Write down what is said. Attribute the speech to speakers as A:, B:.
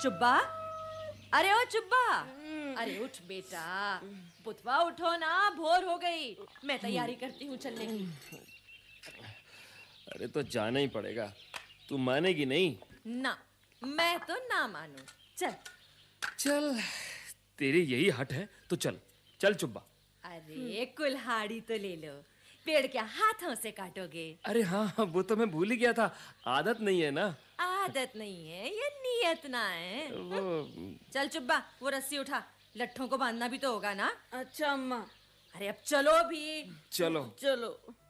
A: चुब्बा, अरे ओ चुब्बा, अरे उठ बेटा, बुतवा उठो ना, भोर हो गई। मैं तैयारी करती हूँ चलने की।
B: अरे तो जाना ही पड़ेगा, तू मानेगी नहीं?
A: ना, मैं तो ना मानूं। चल।
B: चल, तेरी यही हट है तो चल चल चुब्बा।
A: अरे कुल्हाड़ी तो ले लो, पेड़ क्या हाथों से काटोगे?
B: अरे हाँ, वो तो मैं भूल ही गया था, आदत नहीं है ना।
A: आदत नहीं है, ये नियत ना है।
B: वो
A: चल चुब्बा, वो रस्सी उठा, लट्ठों को बांधना भी तो होगा ना।
C: अच्छा अम्मा।
A: अरे अब चलो भी।
B: चलो।
C: चलो।